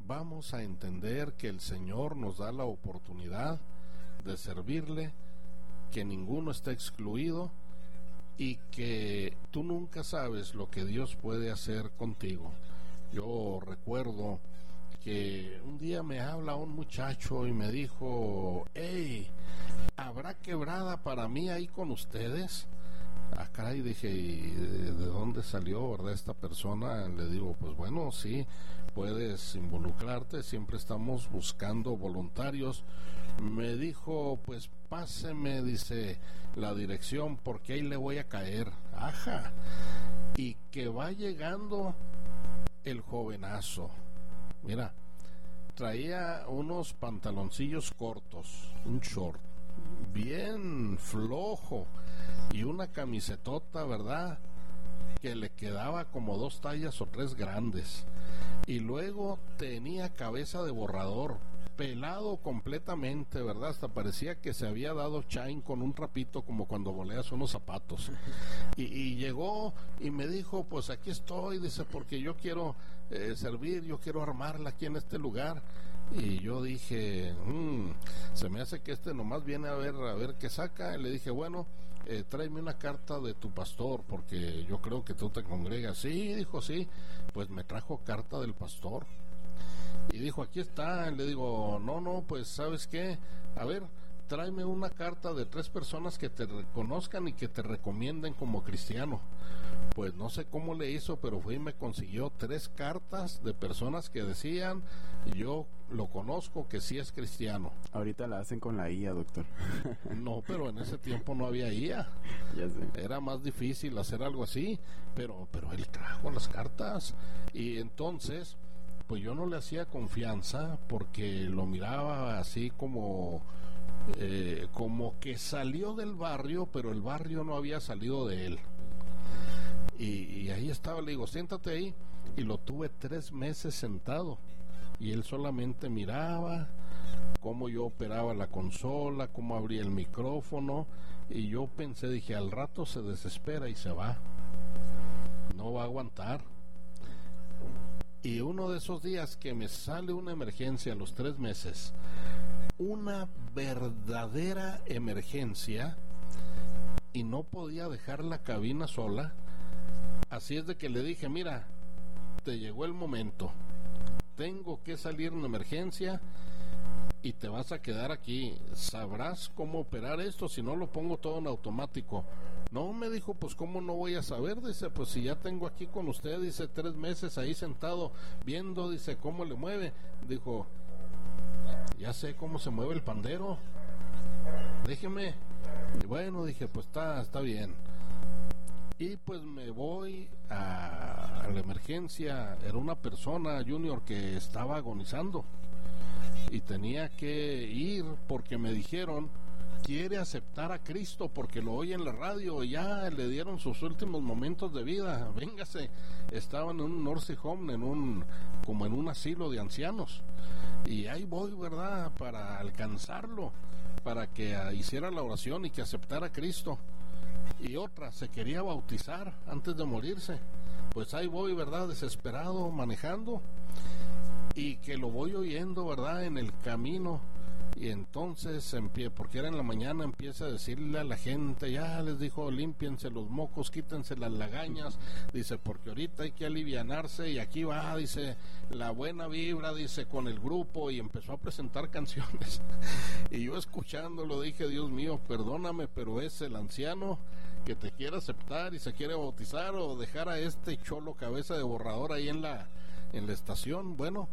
vamos a entender que el Señor nos da la oportunidad de servirle, que ninguno está excluido y que tú nunca sabes lo que Dios puede hacer contigo. Yo recuerdo que un día me habla un muchacho y me dijo: hey, ¿habrá quebrada para mí ahí con ustedes? Ah, caray, dije, ¿y de dónde salió, verdad, esta persona? Le digo, pues bueno, sí, puedes involucrarte, siempre estamos buscando voluntarios. Me dijo, pues páseme, dice, la dirección, porque ahí le voy a caer. Ajá. Y que va llegando el jovenazo. Mira, traía unos pantaloncillos cortos, un short bien flojo y una camisetota, ¿verdad?, que le quedaba como 2 tallas o 3 grandes, y luego tenía cabeza de borrador, pelado completamente, ¿verdad? Hasta parecía que se había dado chain con un trapito, como cuando boleas unos zapatos. Y llegó y me dijo, pues aquí estoy, dice, porque yo quiero servir, yo quiero armarla aquí en este lugar. Y yo dije, se me hace que este nomás viene a ver qué saca. Y le dije, bueno, tráeme una carta de tu pastor, porque yo creo que tú te congregas. Sí, dijo, sí. Pues me trajo carta del pastor y dijo, aquí está. Le digo, no, pues ¿sabes qué? A ver, tráeme una carta de 3 personas que te reconozcan y que te recomienden como cristiano. Pues no sé cómo le hizo, pero fue y me consiguió 3 cartas de personas que decían, yo lo conozco, que sí es cristiano. Ahorita la hacen con la IA, doctor. No, pero en ese tiempo no había IA. Ya sé. Era más difícil hacer algo así, pero él trajo las cartas. Y entonces, pues yo no le hacía confianza porque lo miraba así como que salió del barrio, pero el barrio no había salido de él. Y ahí estaba, le digo, siéntate ahí, y lo tuve 3 meses sentado, y él solamente miraba cómo yo operaba la consola, cómo abría el micrófono, y yo pensé, dije, al rato se desespera y se va, no va a aguantar. Y uno de esos días que me sale una emergencia a los 3 meses, una verdadera emergencia, y no podía dejar la cabina sola. Así es de que le dije, mira, te llegó el momento, tengo que salir en emergencia y te vas a quedar aquí, sabrás cómo operar esto, si no lo pongo todo en automático. No, me dijo, pues cómo no voy a saber, dice, pues si ya tengo aquí con usted, dice, 3 meses ahí sentado viendo, dice, cómo le mueve. Dijo, ya sé cómo se mueve el pandero, déjeme. Y bueno, dije, pues está bien. Y pues me voy a la emergencia. Era una persona, Junior, que estaba agonizando y tenía que ir porque me dijeron, quiere aceptar a Cristo porque lo oye en la radio, ya le dieron sus últimos momentos de vida, véngase. Estaban en un nursing home, como en un asilo de ancianos, y ahí voy, ¿verdad?, para alcanzarlo, para que hiciera la oración y que aceptara a Cristo. Y otra, se quería bautizar antes de morirse. Pues ahí voy, ¿verdad?, desesperado, manejando, y que lo voy oyendo, ¿verdad?, en el camino. Y entonces porque era en la mañana, empieza a decirle a la gente, ya les dijo, límpiense los mocos, quítense las lagañas, dice, porque ahorita hay que alivianarse, y aquí va, dice, la buena vibra, dice, con el grupo, y empezó a presentar canciones. Y yo escuchándolo dije, Dios mío, perdóname, pero es el anciano que te quiere aceptar y se quiere bautizar, o dejar a este cholo cabeza de borrador ahí en la estación. Bueno,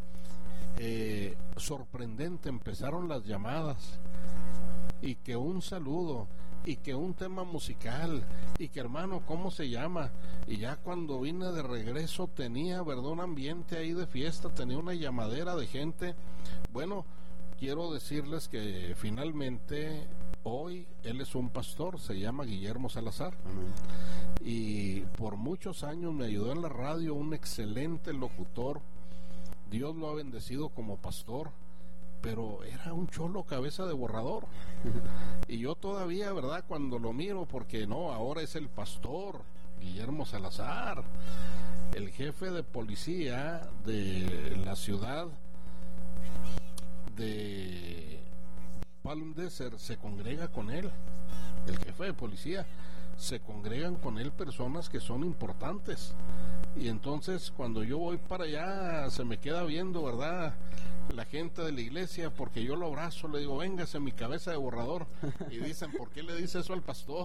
sorprendente, empezaron las llamadas, y que un saludo, y que un tema musical, y que hermano, ¿cómo se llama? Y ya cuando vine de regreso tenía, ¿verdad?, un ambiente ahí de fiesta, tenía una llamadera de gente. Bueno, quiero decirles que finalmente hoy él es un pastor, se llama Guillermo Salazar. Y por muchos años me ayudó en la radio, un excelente locutor. Dios lo ha bendecido como pastor, pero era un cholo cabeza de borrador. Y yo todavía, ¿verdad?, cuando lo miro, porque no, ahora es el pastor Guillermo Salazar, el jefe de policía de la ciudad de Palm Desert se congrega con él, el jefe de policía. Se congregan con él personas que son importantes, y entonces cuando yo voy para allá se me queda viendo, ¿verdad?, la gente de la iglesia, porque yo lo abrazo, le digo, véngase mi cabeza de borrador, y dicen, ¿por qué le dice eso al pastor?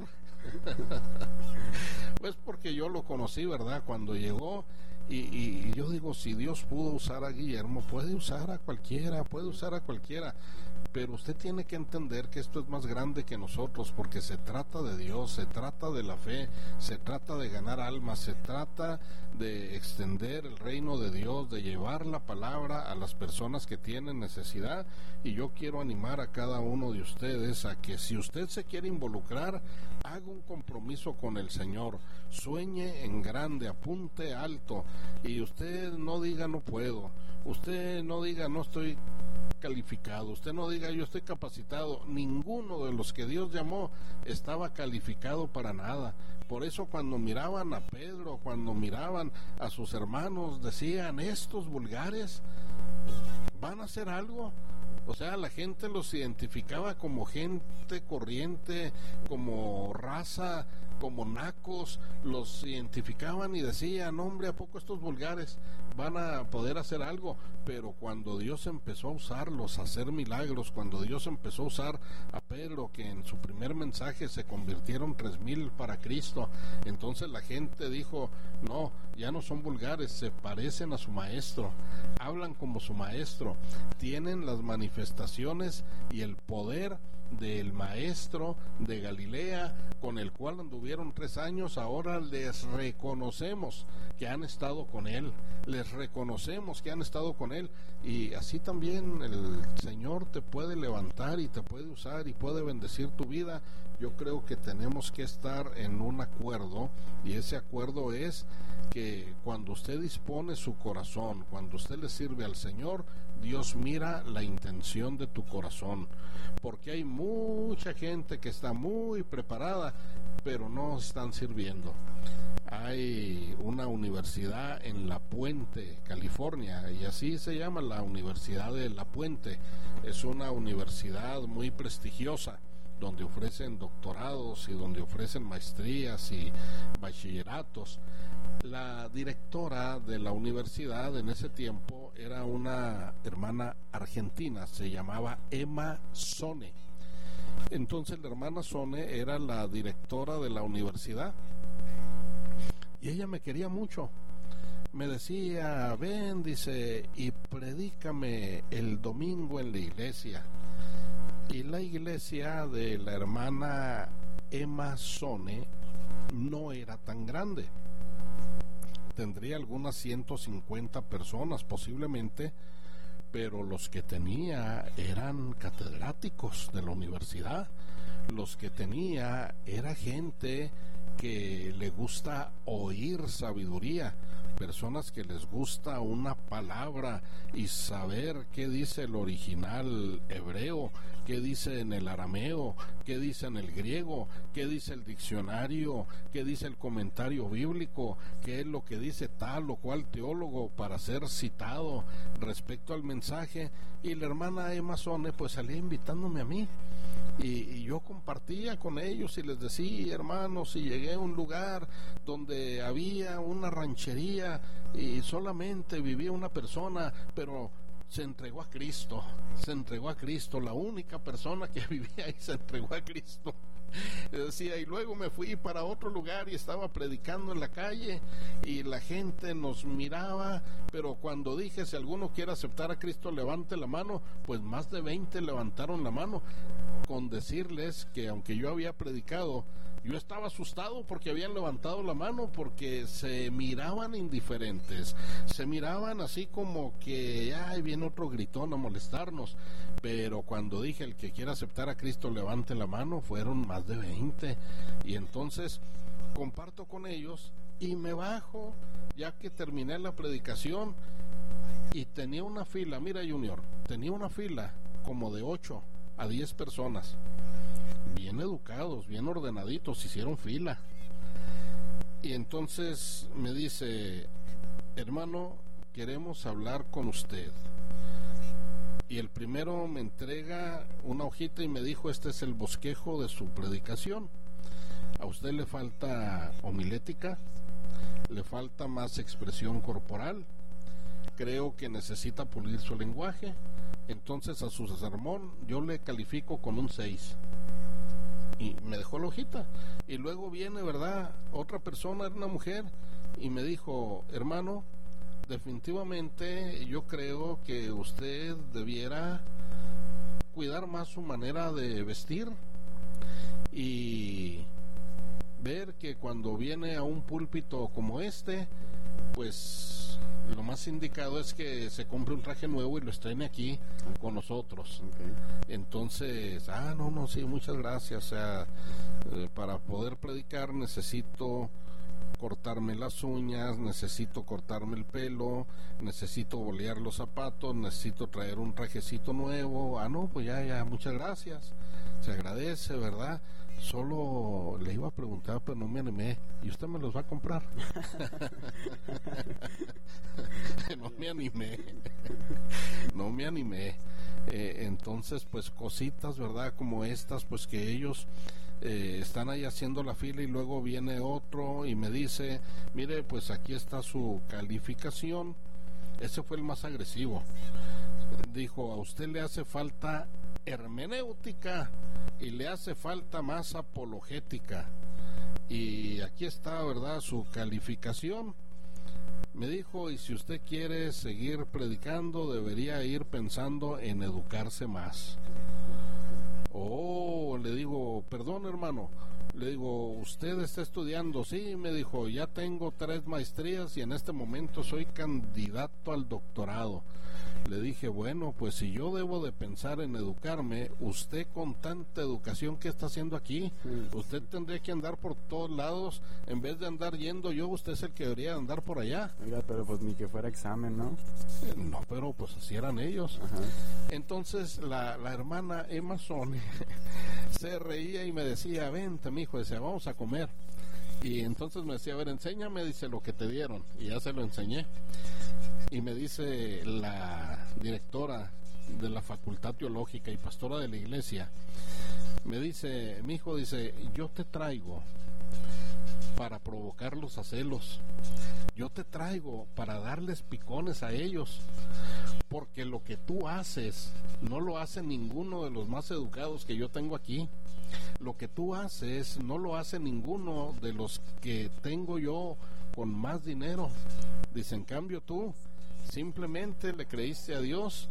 Pues porque yo lo conocí, ¿verdad?, cuando llegó, y yo digo, si Dios pudo usar a Guillermo, puede usar a cualquiera, pero usted tiene que entender que esto es más grande que nosotros, porque se trata de Dios, se trata de la fe, se trata de ganar almas, se trata de extender el reino de Dios, de llevar la palabra a las personas que tienen necesidad. Y yo quiero animar a cada uno de ustedes a que, si usted se quiere involucrar, haga un compromiso con el Señor, sueñe en grande, apunte alto, y usted no diga no puedo, usted no diga no estoy calificado, usted no diga yo estoy capacitado. Ninguno de los que Dios llamó estaba calificado para nada. Por eso cuando miraban a Pedro, cuando miraban a sus hermanos, decían, estos vulgares van a hacer algo. O sea, la gente los identificaba como gente corriente, como raza, como nacos, los identificaban y decían, hombre, ¿a poco estos vulgares van a poder hacer algo? Pero cuando Dios empezó a usarlos, a hacer milagros, cuando Dios empezó a usar a Pedro, que en su primer mensaje se convirtieron 3,000 para Cristo, entonces la gente dijo, no, ya no son vulgares, se parecen a su maestro, hablan como su maestro, tienen las manifestaciones y el poder del maestro de Galilea, con el cual anduvieron 3 años. Ahora les reconocemos que han estado con él, les reconocemos que han estado con él, y así también el Señor te puede levantar y te puede usar y puede bendecir tu vida. Yo creo que tenemos que estar en un acuerdo, y ese acuerdo es que cuando usted dispone su corazón, cuando usted le sirve al Señor, Dios mira la intención de tu corazón, porque hay mucha gente que está muy preparada, pero no están sirviendo. Hay una universidad en La Puente, California, y así se llama, la Universidad de La Puente. Es una universidad muy prestigiosa, donde ofrecen doctorados y donde ofrecen maestrías y bachilleratos. La directora de la universidad en ese tiempo era una hermana argentina, se llamaba Emma Sone. Entonces la hermana Sone era la directora de la universidad, y ella me quería mucho. Me decía, ven, dice, y predícame el domingo en la iglesia. Y la iglesia de la hermana Emma Sone no era tan grande, tendría algunas 150 personas posiblemente, pero los que tenía eran catedráticos de la universidad, los que tenía era gente que le gusta oír sabiduría, personas que les gusta una palabra y saber qué dice el original hebreo, qué dice en el arameo, qué dice en el griego, qué dice el diccionario, qué dice el comentario bíblico, qué es lo que dice tal o cual teólogo para ser citado respecto al mensaje. Y la hermana Emma Sone pues salía invitándome a mí, y yo compartía con ellos y les decía, hermanos, si llegué a un lugar donde había una ranchería y solamente vivía una persona, pero se entregó a Cristo, la única persona que vivía ahí se entregó a Cristo. Decía, y luego me fui para otro lugar y estaba predicando en la calle y la gente nos miraba, pero cuando dije, si alguno quiere aceptar a Cristo, levante la mano, pues más de 20 levantaron la mano, con decirles que aunque yo había predicado, yo estaba asustado porque habían levantado la mano, porque se miraban indiferentes, se miraban así como que, ay, viene otro gritón a molestarnos. Pero cuando dije, el que quiera aceptar a Cristo, levante la mano, fueron más de 20. Y entonces comparto con ellos y me bajo, ya que terminé la predicación, y tenía una fila, mira Junior, tenía una fila como de 8 a 10 personas, bien educados, bien ordenaditos, hicieron fila. Y entonces me dice, hermano, queremos hablar con usted. Y el primero me entrega una hojita y me dijo: este es el bosquejo de su predicación. A usted le falta homilética, le falta más expresión corporal, creo que necesita pulir su lenguaje, entonces a su sermón yo le califico con un 6. Y me dejó la hojita. Y luego viene, ¿verdad?, otra persona, era una mujer, y me dijo: hermano, definitivamente yo creo que usted debiera cuidar más su manera de vestir y ver que cuando viene a un púlpito como este, pues lo más indicado es que se compre un traje nuevo y lo estrene aquí con nosotros. Entonces, no, sí, muchas gracias. O sea, para poder predicar necesito cortarme las uñas, necesito cortarme el pelo, necesito bolear los zapatos, necesito traer un trajecito nuevo. No, pues ya, muchas gracias. Se agradece, ¿verdad? Solo le iba a preguntar, pero no me animé. ¿Y usted me los va a comprar? No me animé. Entonces, pues cositas, ¿verdad?, como estas, pues que ellos están ahí haciendo la fila y luego viene otro y me dice: mire, pues aquí está su calificación. Ese fue el más agresivo. Dijo: a usted le hace falta hermenéutica y le hace falta más apologética. Y aquí está, ¿verdad?, su calificación. Me dijo: y si usted quiere seguir predicando, debería ir pensando en educarse más. Le digo: perdón, hermano. Le digo: ¿usted está estudiando? Sí, me dijo: ya tengo 3 maestrías y en este momento soy candidato al doctorado. Le dije: bueno, pues si yo debo de pensar en educarme, usted con tanta educación, ¿qué está haciendo aquí? Usted tendría que andar por todos lados, en vez de andar yendo yo, usted es el que debería andar por allá. Oiga, pero pues ni que fuera examen, ¿no? No, pero pues así eran ellos. Ajá. Entonces la hermana Emma Sone se reía y me decía: vente, mijo, decía, vamos a comer. Y entonces me decía: a ver, enséñame, dice, lo que te dieron. Y ya se lo enseñé. Y me dice la directora de la Facultad Teológica y pastora de la iglesia, me dice: mi hijo, dice, yo te traigo para provocarlos a celos, yo te traigo para darles picones a ellos, porque lo que tú haces no lo hace ninguno de los más educados que yo tengo aquí. Lo que tú haces no lo hace ninguno de los que tengo yo con más dinero. Dice: en cambio tú simplemente le creíste a Dios,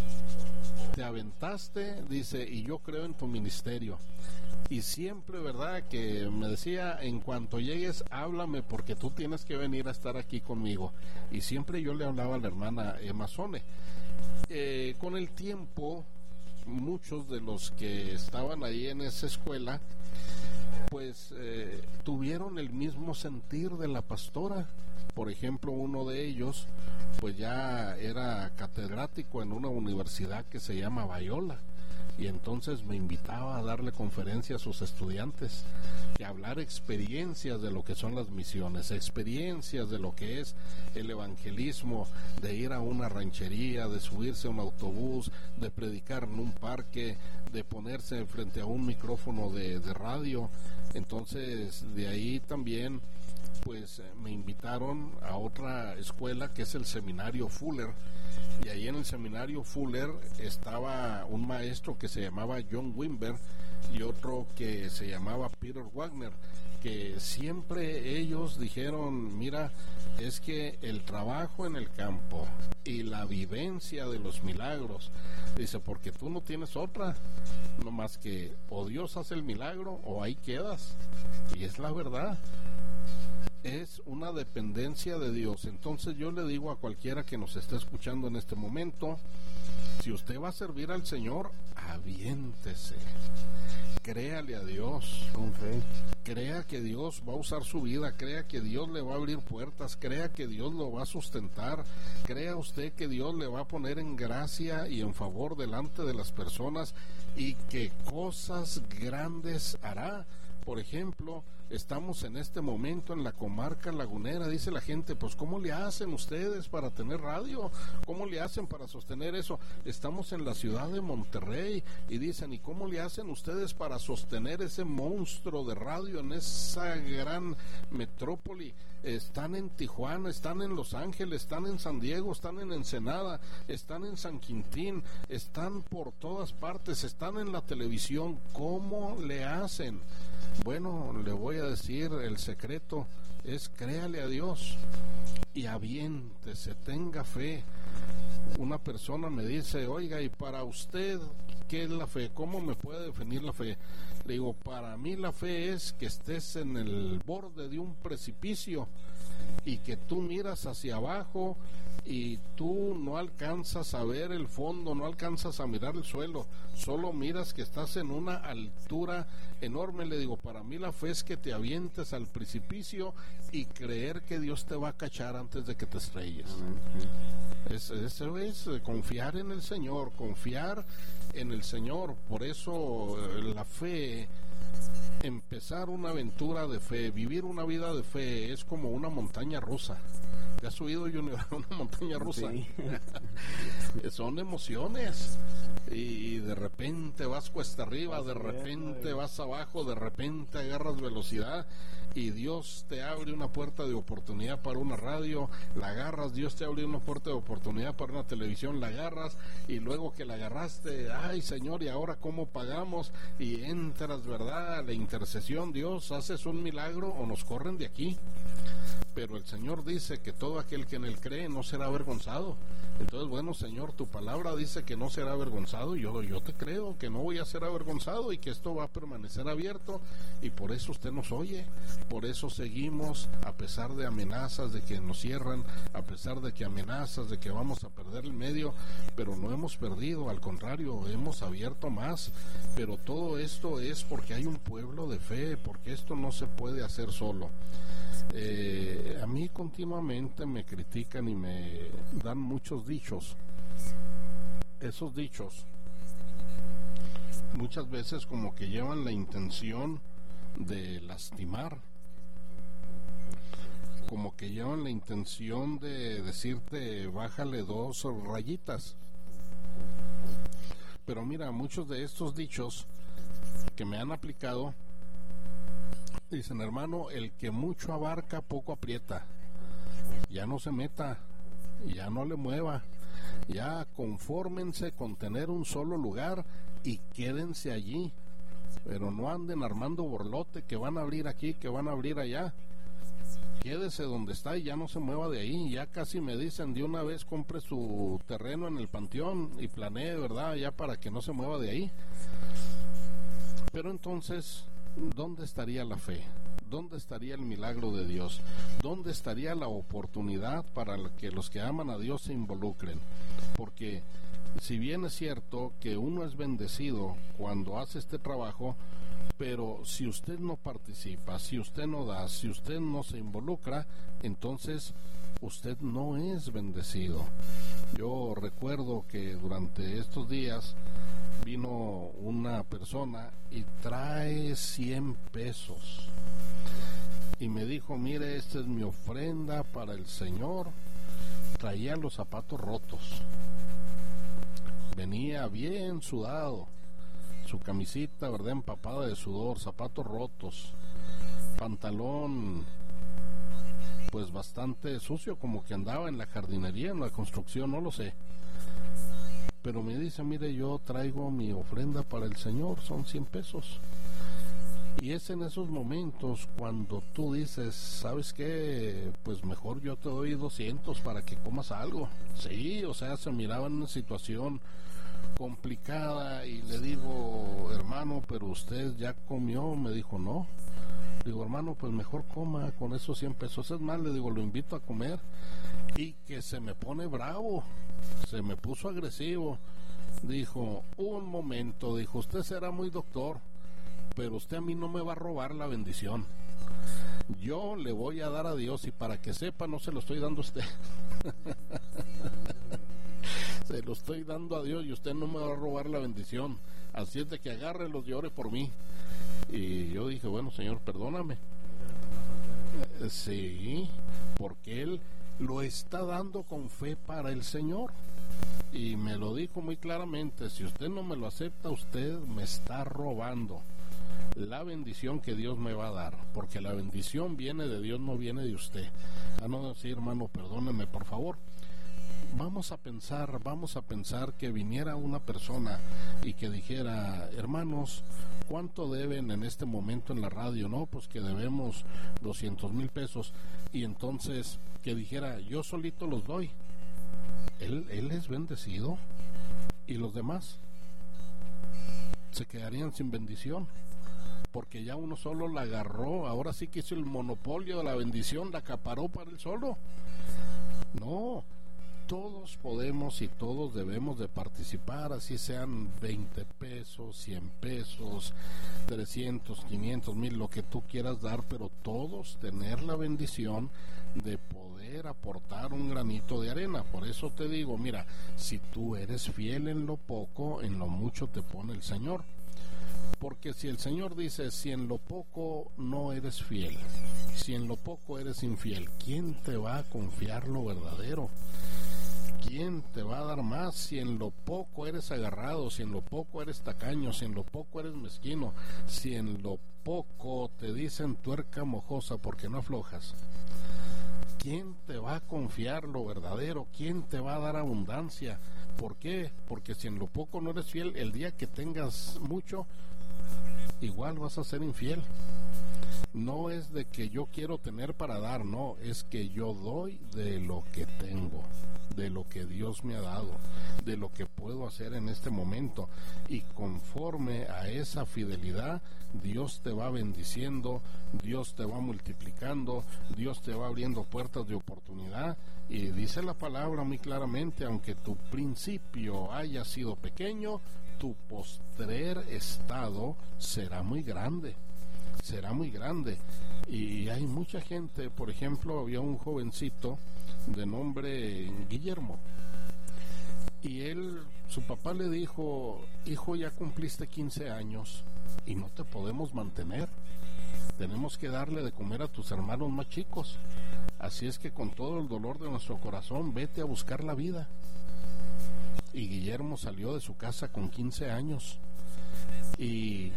te aventaste, dice, y yo creo en tu ministerio. Y siempre, ¿verdad?, que me decía: en cuanto llegues, háblame, porque tú tienes que venir a estar aquí conmigo. Y siempre yo le hablaba a la hermana Emma Sone. Con el tiempo, muchos de los que estaban ahí en esa escuela, pues tuvieron el mismo sentir de la pastora. Por ejemplo, uno de ellos pues ya era catedrático en una universidad que se llama Bayola, y entonces me invitaba a darle conferencia a sus estudiantes, y a hablar experiencias de lo que son las misiones, experiencias de lo que es el evangelismo, de ir a una ranchería, de subirse a un autobús, de predicar en un parque, de ponerse frente a un micrófono de radio. Entonces de ahí también pues me invitaron a otra escuela que es el Seminario Fuller, y ahí en el Seminario Fuller estaba un maestro que se llamaba John Wimber y otro que se llamaba Peter Wagner, que siempre ellos dijeron: mira, es que el trabajo en el campo y la vivencia de los milagros, dice, porque tú no tienes otra, no más que o Dios hace el milagro o ahí quedas. Y es la verdad, es una dependencia de Dios. Entonces yo le digo a cualquiera que nos esté escuchando en este momento: si usted va a servir al Señor, aviéntese, créale a Dios con fe, crea que Dios va a usar su vida, crea que Dios le va a abrir puertas, crea que Dios lo va a sustentar, crea usted que Dios le va a poner en gracia y en favor delante de las personas, y que cosas grandes hará. Por ejemplo, estamos en este momento en la comarca lagunera. Dice la gente, pues ¿cómo le hacen ustedes para tener radio? ¿Cómo le hacen para sostener eso? Estamos en la ciudad de Monterrey y dicen, ¿y cómo le hacen ustedes para sostener ese monstruo de radio en esa gran metrópoli? Están en Tijuana, están en Los Ángeles, están en San Diego, están en Ensenada, están en San Quintín, están por todas partes, están en la televisión. ¿Cómo le hacen? Bueno, le voy a decir, el secreto es créale a Dios y aviéntese, tenga fe. Una persona me dice, oiga, ¿y para usted qué es la fe? ¿Cómo me puede definir la fe? Le digo, para mí la fe es que estés en el borde de un precipicio y que tú miras hacia abajo y tú no alcanzas a ver el fondo, no alcanzas a mirar el suelo, solo miras que estás en una altura enorme. Le digo, para mí la fe es que te avientes al precipicio y creer que Dios te va a cachar antes de que te estrelles. Eso es confiar en el Señor, confiar en el Señor. Por eso la fe, empezar una aventura de fe, vivir una vida de fe, es como una montaña rusa. ¿Te has subido, Junior, a una montaña rusa? Sí. Son emociones y de repente vas cuesta arriba, de repente vas abajo, de repente agarras velocidad y Dios te abre una puerta de oportunidad para una radio, la agarras. Dios te abre una puerta de oportunidad para una televisión, la agarras, y luego que la agarraste, ay Señor, ¿y ahora cómo pagamos? Y entras, ¿verdad?, a la intercesión. Dios, haces un milagro o nos corren de aquí. Pero el Señor dice que todo aquel que en Él cree no será avergonzado. Entonces, bueno, Señor, tu palabra dice que no será avergonzado. Yo te creo que no voy a ser avergonzado y que esto va a permanecer abierto, y por eso usted nos oye. Por eso seguimos, a pesar de amenazas de que nos cierran, a pesar de que amenazas de que vamos a perder el medio, pero no hemos perdido, al contrario, hemos abierto más. Pero todo esto es porque hay un pueblo de fe, porque esto no se puede hacer solo. A mí continuamente me critican y me dan muchos dichos. Esos dichos muchas veces como que llevan la intención de lastimar, como que llevan la intención de decirte bájale 2 rayitas. Pero mira, muchos de estos dichos que me han aplicado dicen, hermano, el que mucho abarca, poco aprieta. Ya no se meta, ya no le mueva, ya confórmense con tener un solo lugar y quédense allí. Pero no anden armando borlote, que van a abrir aquí, que van a abrir allá. Quédese donde está y ya no se mueva de ahí. Ya casi me dicen, de una vez compre su terreno en el panteón y planee, ¿verdad?, ya para que no se mueva de ahí. Pero entonces, ¿dónde estaría la fe? ¿Dónde estaría el milagro de Dios? ¿Dónde estaría la oportunidad para que los que aman a Dios se involucren? Porque si bien es cierto que uno es bendecido cuando hace este trabajo, pero si usted no participa, si usted no da, si usted no se involucra, entonces usted no es bendecido. Yo recuerdo que durante estos días vino una persona y trae 100 pesos y me dijo, mire, esta es mi ofrenda para el Señor. Traía los zapatos rotos, venía bien sudado, su camisita, ¿verdad?, empapada de sudor, zapatos rotos, pantalón pues bastante sucio, como que andaba en la jardinería, en la construcción, no lo sé. Pero me dice, mire, yo traigo mi ofrenda para el Señor, son 100 pesos. Y es en esos momentos cuando tú dices, ¿sabes qué? Pues mejor yo te doy 200 para que comas algo. Sí, o sea, se miraba en una situación complicada y le digo, hermano, pero usted ya comió. Me dijo, no. Digo, hermano, pues mejor coma con esos 100 pesos. Es más, le digo, lo invito a comer. Y que se me pone bravo, se me puso agresivo. Dijo, un momento, dijo, usted será muy doctor, pero usted a mí no me va a robar la bendición. Yo le voy a dar a Dios, y para que sepa, no se lo estoy dando a usted. Se lo estoy dando a Dios y usted no me va a robar la bendición. Así es de que agárrelos y ore por mí. Y yo dije, bueno, Señor, perdóname. Sí, porque él lo está dando con fe para el Señor. Y me lo dijo muy claramente: si usted no me lo acepta, usted me está robando la bendición que Dios me va a dar, porque la bendición viene de Dios, no viene de usted. No, sí, hermano, perdóneme, por favor. Vamos a pensar que viniera una persona y que dijera: hermanos, ¿cuánto deben en este momento en la radio? No, pues que debemos 200,000 pesos. Y entonces que dijera: yo solito los doy. Él es bendecido, y los demás se quedarían sin bendición, porque ya uno solo la agarró. Ahora sí que hizo el monopolio de la bendición, la acaparó para él solo. No, todos podemos y todos debemos de participar, así sean 20 pesos, 100 pesos, 300, 500, 1000, lo que tú quieras dar, pero todos tener la bendición de poder aportar un granito de arena. Por eso te digo, mira, si tú eres fiel en lo poco, en lo mucho te pone el Señor. Porque si el Señor dice: si en lo poco no eres fiel, si en lo poco eres infiel, ¿quién te va a confiar lo verdadero? ¿Quién te va a dar más? Si en lo poco eres agarrado, si en lo poco eres tacaño, si en lo poco eres mezquino, si en lo poco te dicen tuerca mojosa porque no aflojas, ¿quién te va a confiar lo verdadero? ¿Quién te va a dar abundancia? ¿Por qué? Porque si en lo poco no eres fiel, el día que tengas mucho, igual vas a ser infiel. No es de que yo quiero tener para dar, no, es que yo doy de lo que tengo, de lo que Dios me ha dado, de lo que puedo hacer en este momento, y conforme a esa fidelidad, Dios te va bendiciendo, Dios te va multiplicando, Dios te va abriendo puertas de oportunidad. Y dice la palabra muy claramente: aunque tu principio haya sido pequeño, tu postrer estado será muy grande. Será muy grande. Y hay mucha gente, por ejemplo, había un jovencito de nombre Guillermo, y su papá le dijo: hijo, ya cumpliste 15 años y no te podemos mantener, tenemos que darle de comer a tus hermanos más chicos, así es que con todo el dolor de nuestro corazón, vete a buscar la vida. Y Guillermo salió de su casa con 15 años y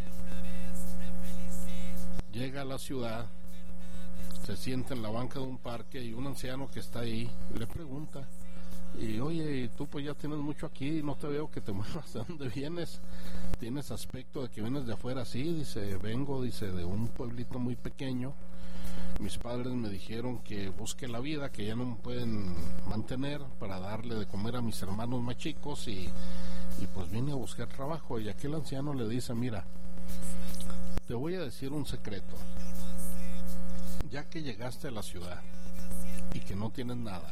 llega a la ciudad, se sienta en la banca de un parque, y un anciano que está ahí le pregunta: y oye, tú pues ya tienes mucho aquí, no te veo que te muevas, ¿de dónde vienes? Tienes aspecto de que vienes de afuera. Sí, dice, vengo, dice, de un pueblito muy pequeño, mis padres me dijeron que busque la vida, que ya no me pueden mantener, para darle de comer a mis hermanos más chicos, y pues vine a buscar trabajo. Y aquel anciano le dice: mira, te voy a decir un secreto. Ya que llegaste a la ciudad y que no tienes nada,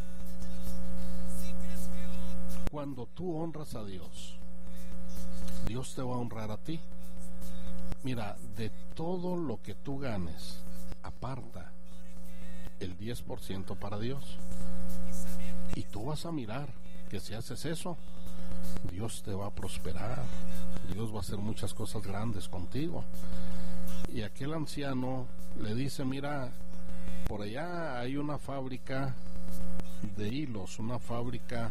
cuando tú honras a Dios, Dios te va a honrar a ti. Mira, de todo lo que tú ganes, aparta el 10% para Dios. Y tú vas a mirar que si haces eso, Dios te va a prosperar, Dios va a hacer muchas cosas grandes contigo. Y aquel anciano le dice: mira, por allá hay una fábrica de hilos, una fábrica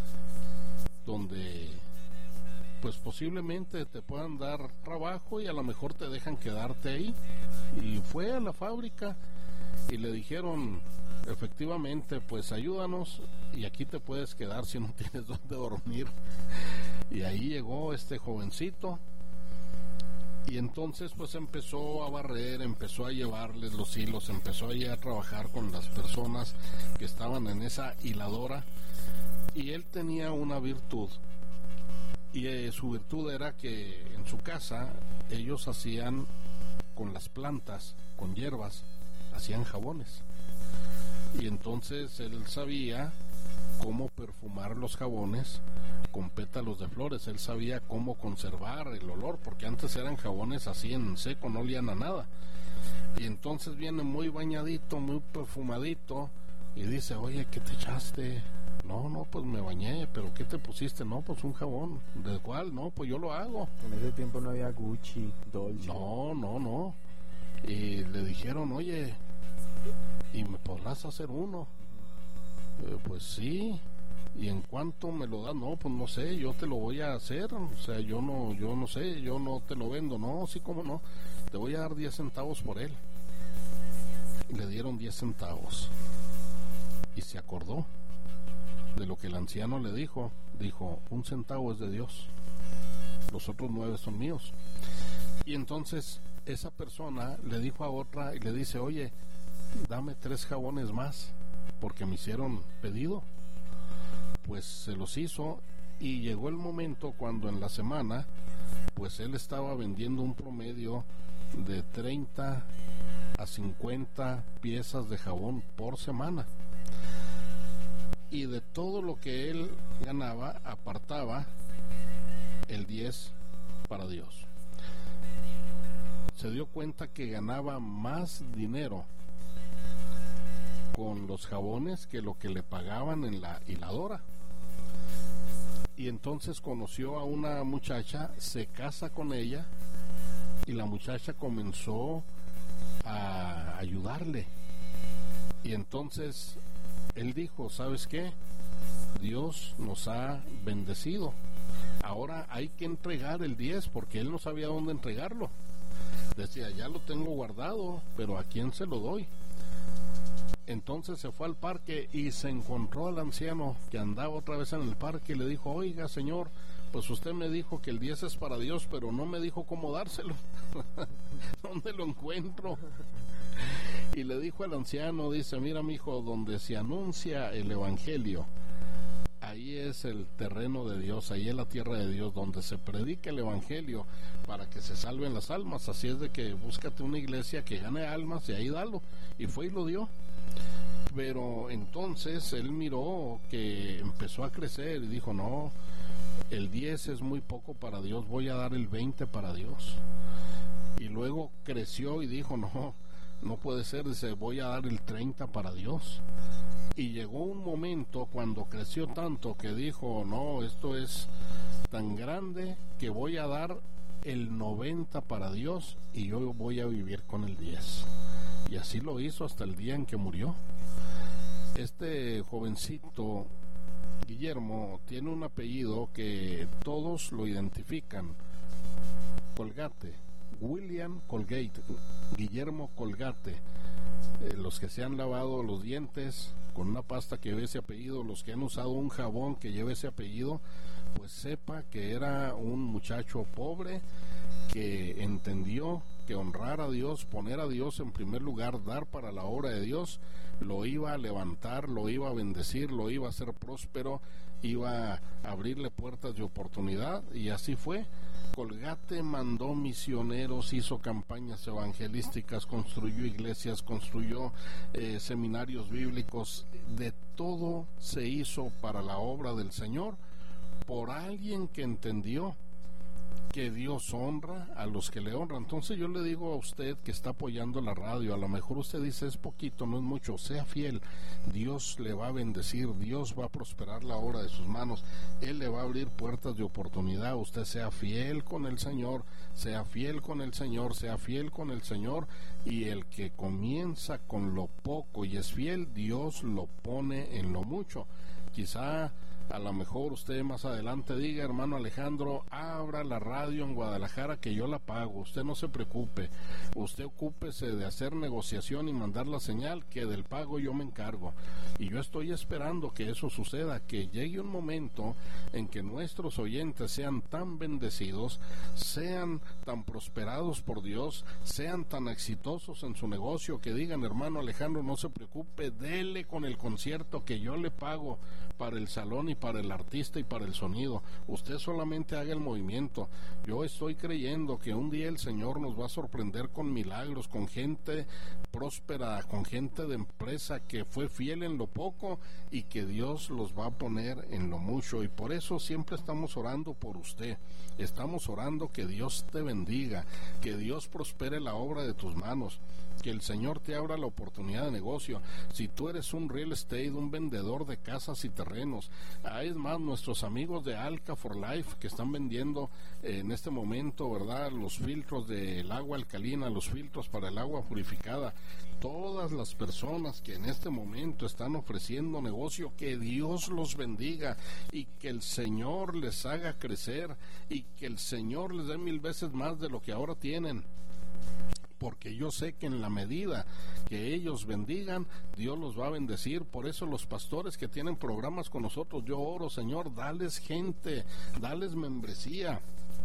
donde pues posiblemente te puedan dar trabajo, y a lo mejor te dejan quedarte ahí. Y fue a la fábrica y le dijeron: efectivamente, pues ayúdanos y aquí te puedes quedar si no tienes dónde dormir. Y ahí llegó este jovencito, y entonces pues empezó a barrer, empezó a llevarles los hilos, empezó a trabajar con las personas que estaban en esa hiladora. Y él tenía una virtud, y su virtud era que en su casa ellos hacían con las plantas, con hierbas, hacían jabones. Y entonces él sabía cómo perfumar los jabones con pétalos de flores, él sabía cómo conservar el olor, porque antes eran jabones así en seco, no olían a nada. Y entonces viene muy bañadito, muy perfumadito, y dice: oye, ¿qué te echaste? No, pues me bañé. ¿Pero qué te pusiste? No, pues un jabón. ¿De cuál? No, pues yo lo hago. En ese tiempo no había Gucci, Dolce. No. Y le dijeron: oye, ¿y me podrás hacer uno? Pues sí. ¿Y en cuánto me lo das? No, pues no sé, yo te lo voy a hacer. O sea, yo no sé, yo no te lo vendo. No, sí, cómo no, te voy a dar 10 centavos por él. Y le dieron 10 centavos. Y se acordó de lo que el anciano le dijo. Dijo, 1 centavo es de Dios, los otros 9 son míos. Y entonces esa persona le dijo a otra y le dice, oye, dame 3 jabones más, porque me hicieron pedido. Pues se los hizo, y llegó el momento cuando en la semana, pues él estaba vendiendo un promedio de 30 a 50 piezas de jabón por semana. Y de todo lo que él ganaba, apartaba el 10 para Dios. Se dio cuenta que ganaba más dinero con los jabones que lo que le pagaban en la hiladora. Y entonces conoció a una muchacha, se casa con ella, y la muchacha comenzó a ayudarle. Y entonces él dijo, ¿sabes qué? Dios nos ha bendecido. Ahora hay que entregar el 10, porque él no sabía dónde entregarlo. Decía, ya lo tengo guardado, pero ¿a quién se lo doy? Entonces se fue al parque y se encontró al anciano que andaba otra vez en el parque y le dijo, oiga, señor, pues usted me dijo que el 10 es para Dios, pero no me dijo cómo dárselo. ¿Dónde lo encuentro? Y le dijo al anciano, dice, mira, mijo, donde se anuncia el evangelio, ahí es el terreno de Dios, ahí es la tierra de Dios, donde se predica el evangelio para que se salven las almas. Así es de que búscate una iglesia que gane almas y ahí dalo. Y fue y lo dio. Pero entonces él miró que empezó a crecer y dijo, no, el 10 es muy poco para Dios, voy a dar el 20 para Dios. Y luego creció y dijo, no puede ser, dice, voy a dar el 30 para Dios. Y llegó un momento cuando creció tanto que dijo, no, esto es tan grande que voy a dar el 90 para Dios y yo voy a vivir con el 10. Y así lo hizo hasta el día en que murió. Este jovencito Guillermo tiene un apellido que todos lo identifican, Colgate, William Colgate, Guillermo Colgate. Los que se han lavado los dientes con una pasta que lleve ese apellido, los que han usado un jabón que lleve ese apellido, pues sepa que era un muchacho pobre que entendió que honrar a Dios, poner a Dios en primer lugar, dar para la obra de Dios, lo iba a levantar, lo iba a bendecir, lo iba a hacer próspero, iba a abrirle puertas de oportunidad, y así fue. Colgate mandó misioneros, hizo campañas evangelísticas, construyó iglesias, construyó seminarios bíblicos, de todo se hizo para la obra del Señor, por alguien que entendió que Dios honra a los que le honran. Entonces yo le digo a usted que está apoyando la radio, a lo mejor usted dice es poquito, no es mucho, sea fiel, Dios le va a bendecir, Dios va a prosperar la obra de sus manos, Él le va a abrir puertas de oportunidad. Usted sea fiel con el Señor, sea fiel con el Señor, sea fiel con el Señor, y el que comienza con lo poco y es fiel, Dios lo pone en lo mucho. Quizá a lo mejor usted más adelante diga, hermano Alejandro, abra la radio en Guadalajara que yo la pago, usted no se preocupe, usted ocúpese de hacer negociación y mandar la señal, que del pago yo me encargo. Y yo estoy esperando que eso suceda, que llegue un momento en que nuestros oyentes sean tan bendecidos, sean tan prosperados por Dios, sean tan exitosos en su negocio, que digan, hermano Alejandro, no se preocupe, dele con el concierto que yo le pago para el salón y para el artista y para el sonido, usted solamente haga el movimiento. Yo estoy creyendo que un día el Señor nos va a sorprender con milagros, con gente próspera, con gente de empresa que fue fiel en lo poco y que Dios los va a poner en lo mucho. Y por eso siempre estamos orando por usted, estamos orando que Dios te bendiga, que Dios prospere la obra de tus manos, que el Señor te abra la oportunidad de negocio. Si tú eres un real estate, un vendedor de casas y terrenos, Es más, nuestros amigos de Alka for Life que están vendiendo en este momento, ¿verdad?, los filtros del agua alcalina, los filtros para el agua purificada. Todas las personas que en este momento están ofreciendo negocio, que Dios los bendiga y que el Señor les haga crecer y que el Señor les dé 1000 veces más de lo que ahora tienen. Porque yo sé que en la medida que ellos bendigan, Dios los va a bendecir. Por eso los pastores que tienen programas con nosotros, yo oro, Señor, dales gente, dales membresía.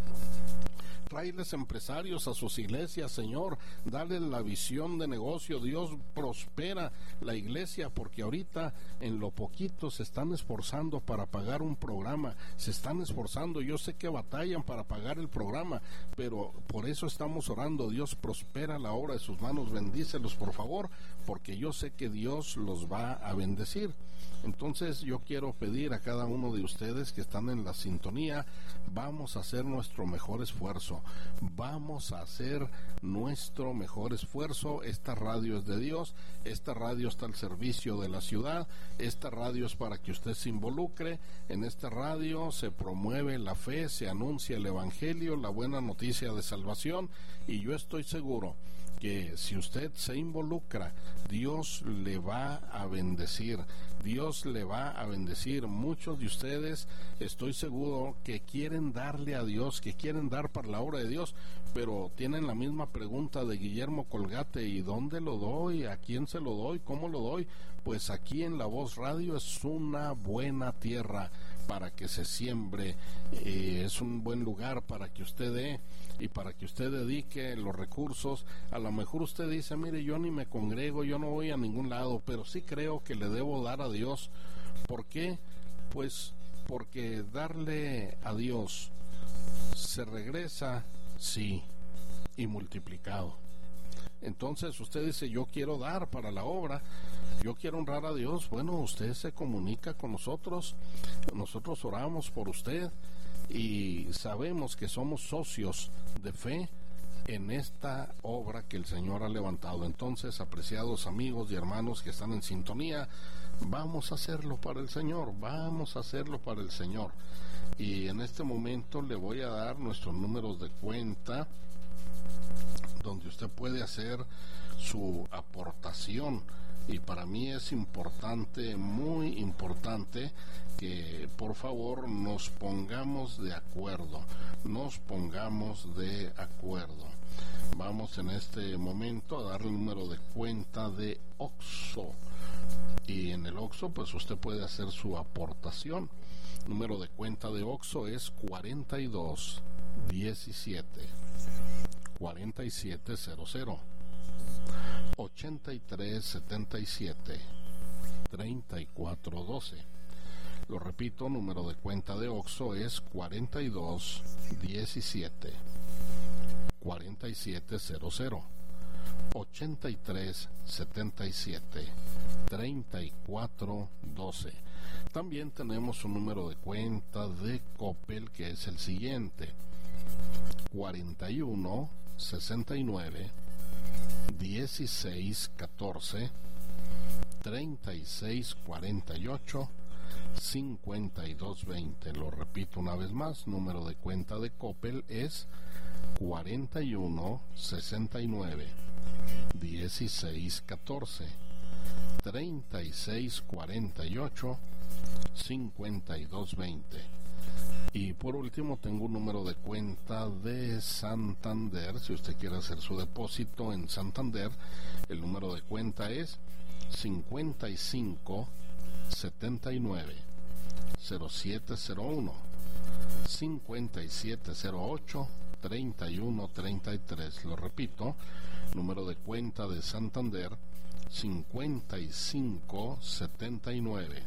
Tráeles empresarios a sus iglesias, Señor, dale la visión de negocio. Dios prospera la iglesia, porque ahorita en lo poquito se están esforzando para pagar un programa, se están esforzando. Yo sé que batallan para pagar el programa, pero por eso estamos orando. Dios prospera la obra de sus manos, bendícelos por favor, porque yo sé que Dios los va a bendecir. Entonces yo quiero pedir a cada uno de ustedes que están en la sintonía, vamos a hacer nuestro mejor esfuerzo, vamos a hacer nuestro mejor esfuerzo. Esta radio es de Dios, esta radio está al servicio de la ciudad, esta radio es para que usted se involucre. En esta radio se promueve la fe, se anuncia el evangelio, la buena noticia de salvación, y yo estoy seguro que si usted se involucra, Dios le va a bendecir, Dios le va a bendecir. Muchos de ustedes, estoy seguro que quieren darle a Dios, que quieren dar para la obra de Dios, pero tienen la misma pregunta de Guillermo Colgate: ¿y dónde lo doy? ¿A quién se lo doy? ¿Cómo lo doy? Pues aquí en La Voz Radio es una buena tierra para que se siembre, es un buen lugar para que usted dé y para que usted dedique los recursos. A lo mejor usted dice: mire, yo ni me congrego, yo no voy a ningún lado, pero sí creo que le debo dar a Dios. ¿Por qué? Pues porque darle a Dios se regresa, sí, y multiplicado. Entonces usted dice: yo quiero dar para la obra, yo quiero honrar a Dios. Bueno, usted se comunica con nosotros, nosotros oramos por usted y sabemos que somos socios de fe en esta obra que el Señor ha levantado. Entonces, apreciados amigos y hermanos que están en sintonía, vamos a hacerlo para el Señor, vamos a hacerlo para el Señor. Y en este momento le voy a dar nuestros números de cuenta, donde usted puede hacer su aportación. Y para mí es importante, muy importante, que por favor nos pongamos de acuerdo, Vamos en este momento a dar el número de cuenta de OXXO, y en el OXXO pues usted puede hacer su aportación. Número de cuenta de OXXO es 4217 4700 8377 3412. Lo repito, número de cuenta de OXXO es 4217 4700 8377 3412. También tenemos un número de cuenta de Coppel, que es el siguiente: 41 69 16 14 36 48 52 20. Lo repito una vez más, número de cuenta de Coppel es 41 69 16 14 36 48 52 20. Y por último tengo un número de cuenta de Santander. Si usted quiere hacer su depósito en Santander, el número de cuenta es 55 79 0701 5708 3133. Lo repito, número de cuenta de Santander: 55 79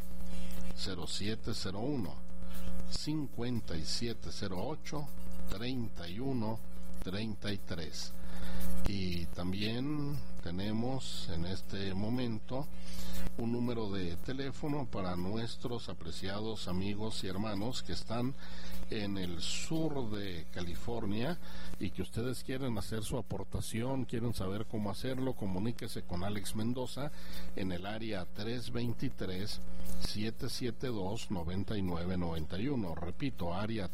0701 5708 3133. Y también tenemos en este momento un número de teléfono para nuestros apreciados amigos y hermanos que están en el sur de California y que ustedes quieren hacer su aportación, quieren saber cómo hacerlo. Comuníquese con Alex Mendoza en el área 323-772-9991. Repito, área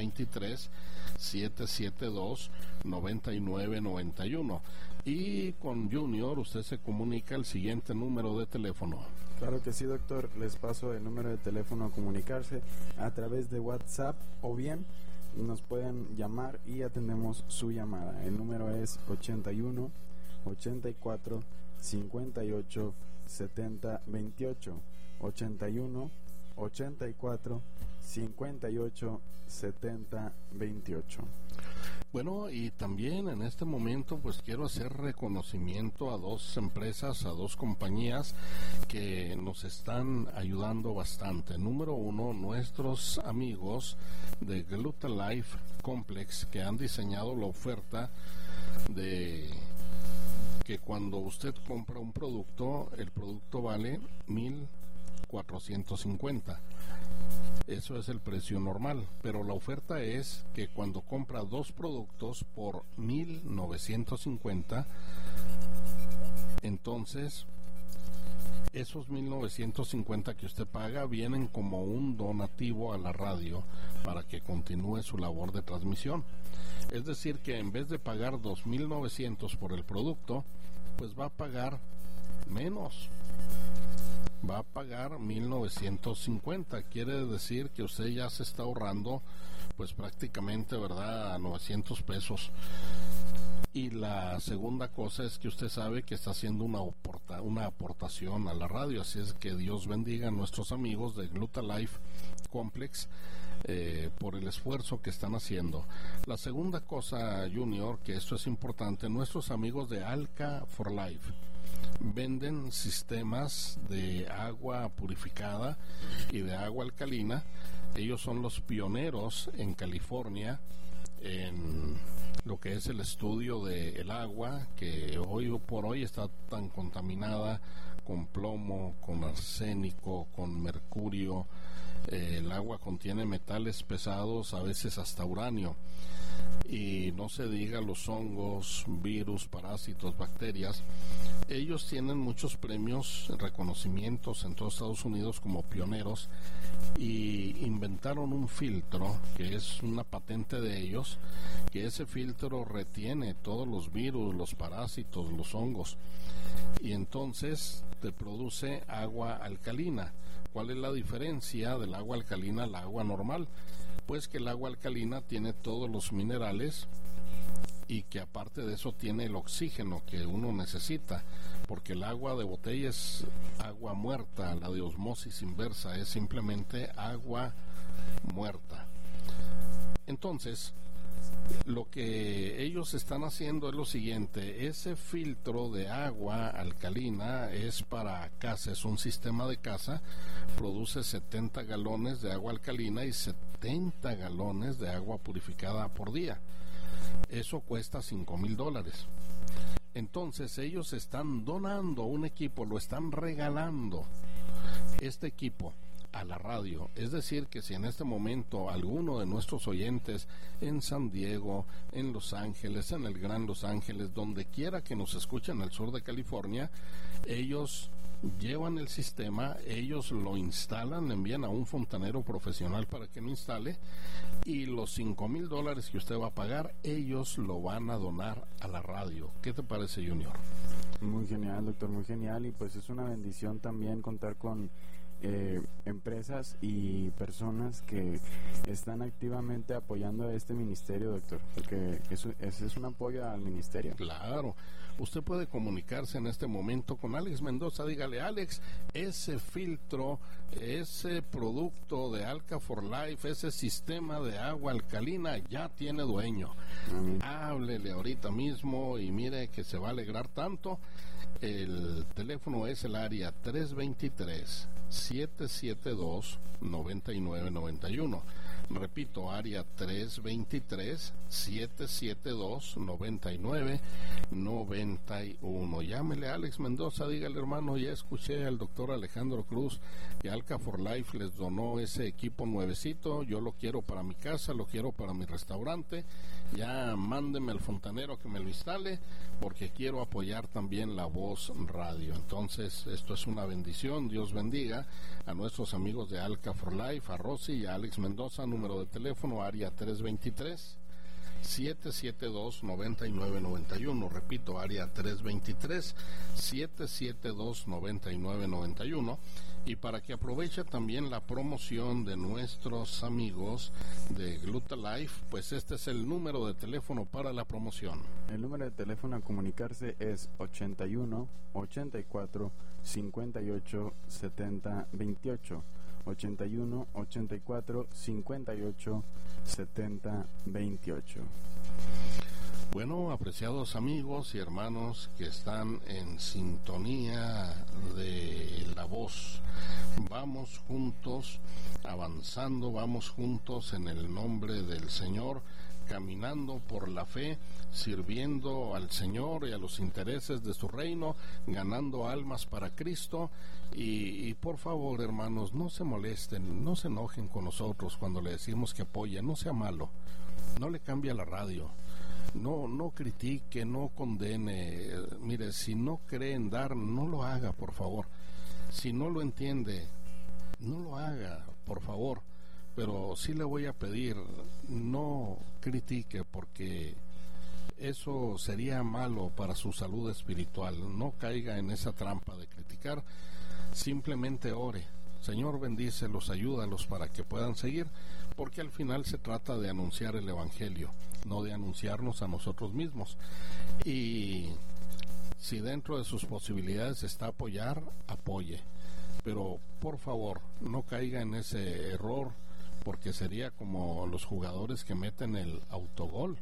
323-772-9991. Y con Junior usted se comunica el siguiente número de teléfono. Claro que sí, doctor. Les paso el número de teléfono a comunicarse a través de WhatsApp o bien nos pueden llamar y atendemos su llamada. El número es 81 84 58 70 28. 81 84 58 70 28. Bueno, y también en este momento pues quiero hacer reconocimiento a dos empresas, a dos compañías que nos están ayudando bastante. Número uno, nuestros amigos de Glutalife Complex, que han diseñado la oferta de que cuando usted compra un producto, el producto vale $1,450. Eso es el precio normal, pero la oferta es que cuando compra dos productos por $1,950, entonces esos $1,950 que usted paga vienen como un donativo a la radio para que continúe su labor de transmisión. Es decir, que en vez de pagar $2,900 por el producto, pues va a pagar menos. Va a pagar $1,950. Quiere decir que usted ya se está ahorrando pues prácticamente, ¿verdad?, $900. Y la segunda cosa es que usted sabe que está haciendo una aportación a la radio. Así es que Dios bendiga a nuestros amigos de Glutalife Complex por el esfuerzo que están haciendo. La segunda cosa, Junior, que esto es importante, nuestros amigos de Alka for Life venden sistemas de agua purificada y de agua alcalina. Ellos son los pioneros en California en lo que es el estudio del agua, que hoy por hoy está tan contaminada con plomo, con arsénico, con mercurio. El agua contiene metales pesados, a veces hasta uranio. Y no se diga los hongos, virus, parásitos, bacterias. Ellos tienen muchos premios, reconocimientos en todos Estados Unidos como pioneros, y inventaron un filtro que es una patente de ellos, que ese filtro retiene todos los virus, los parásitos, los hongos, y entonces te produce agua alcalina. ¿Cuál es la diferencia del agua alcalina al agua normal? Pues que el agua alcalina tiene todos los minerales y que aparte de eso tiene el oxígeno que uno necesita, porque el agua de botella es agua muerta, la de osmosis inversa es simplemente agua muerta. Entonces, lo que ellos están haciendo es lo siguiente: ese filtro de agua alcalina es para casa, es un sistema de casa, produce 70 galones de agua alcalina y 70 galones de agua purificada por día. Eso cuesta $5,000. Entonces ellos están donando un equipo, lo están regalando este equipo a la radio. Es decir, que si en este momento alguno de nuestros oyentes en San Diego, en Los Ángeles, en el Gran Los Ángeles, donde quiera que nos escuchen en el sur de California, ellos llevan el sistema, ellos lo instalan, le envían a un fontanero profesional para que lo instale, y los $5,000 que usted va a pagar, ellos lo van a donar a la radio. ¿Qué te parece, Junior? Muy genial, doctor, muy genial. Y pues es una bendición también contar con empresas y personas que están activamente apoyando a este ministerio, doctor, porque eso es un apoyo al ministerio. Claro. Usted puede comunicarse en este momento con Alex Mendoza. Dígale: Alex, ese filtro, ese producto de Alka for Life, ese sistema de agua alcalina ya tiene dueño. Háblele ahorita mismo y mire que se va a alegrar tanto. El teléfono es el área 323-772-9991. Repito, área 323-772-9991. Llámele a Alex Mendoza, dígale, hermano, ya escuché al doctor Alejandro Cruz y Alka for Life les donó ese equipo nuevecito, yo lo quiero para mi casa, lo quiero para mi restaurante, ya mándeme al fontanero que me lo instale, porque quiero apoyar también La Voz Radio. Entonces, esto es una bendición. Dios bendiga a nuestros amigos de Alka for Life, a Rosy y a Alex Mendoza. Número de teléfono, área 323-772-9991. Repito, área 323-772-9991. Y para que aproveche también la promoción de nuestros amigos de Glutalife, pues este es el número de teléfono para la promoción. El número de teléfono a comunicarse es 81 84 58 70 28. 81 84 58 70 28. Bueno, apreciados amigos y hermanos que están en sintonía de La Voz, vamos juntos avanzando, vamos juntos en el nombre del Señor, caminando por la fe, sirviendo al Señor y a los intereses de su reino, ganando almas para Cristo. Y por favor, hermanos, no se molesten, no se enojen con nosotros cuando le decimos que apoye, no sea malo, no le cambie la radio. No critique, no condene. Mire, si no cree en dar, no lo haga, por favor. Si no lo entiende, no lo haga, por favor. Pero sí le voy a pedir, no critique, porque eso sería malo para su salud espiritual. No caiga en esa trampa de criticar. Simplemente ore. Señor, bendícelos, ayúdalos para que puedan seguir, porque al final se trata de anunciar el Evangelio, no de anunciarnos a nosotros mismos. Y si dentro de sus posibilidades está apoyar, apoye. Pero por favor, no caiga en ese error, porque sería como los jugadores que meten el autogol.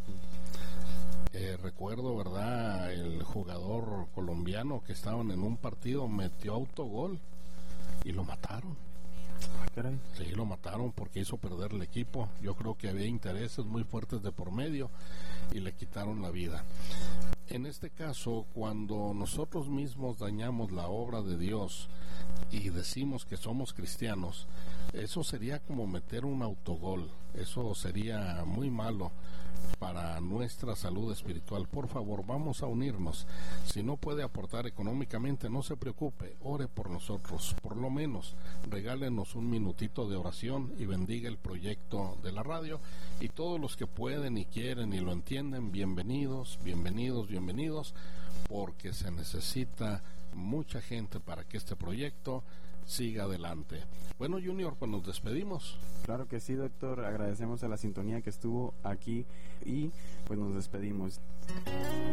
Recuerdo, ¿verdad?, el jugador colombiano que estaban en un partido, metió autogol y lo mataron. Caray. Sí, lo mataron porque hizo perder el equipo. Yo creo que había intereses muy fuertes de por medio y le quitaron la vida. En este caso, cuando nosotros mismos dañamos la obra de Dios y decimos que somos cristianos, eso sería como meter un autogol. Eso sería muy malo para nuestra salud espiritual. Por favor, vamos a unirnos. Si no puede aportar económicamente, no se preocupe, ore por nosotros. Por lo menos regálenos un minutito de oración y bendiga el proyecto de la radio. Y todos los que pueden y quieren y lo entienden, bienvenidos, bienvenidos, bienvenidos, porque se necesita mucha gente para que este proyecto siga adelante. Bueno, Junior, pues nos despedimos. Claro que sí, doctor. Agradecemos a la sintonía que estuvo aquí y pues nos despedimos.